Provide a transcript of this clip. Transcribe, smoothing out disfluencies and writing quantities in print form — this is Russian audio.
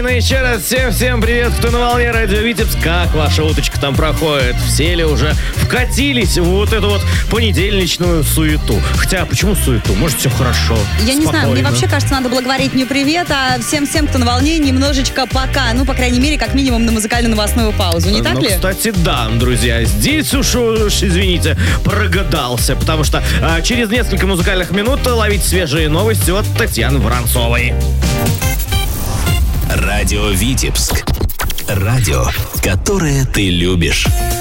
Ну еще раз всем привет, кто на волне радио Витебск. Как ваша уточка там проходит? Все ли уже вкатились в вот эту вот понедельничную суету? Хотя, почему суету? Может, все хорошо, Я не знаю, мне вообще кажется, надо было говорить не привет, а всем, кто на волне, немножечко пока. Ну, по крайней мере, как минимум на музыкально-новостную паузу, не так ли? Кстати, да, друзья, здесь уж, извините, прогадался, потому что через несколько музыкальных минут ловить свежие новости от Татьяны Воронцовой. Радио Витебск. Радио, которое ты любишь.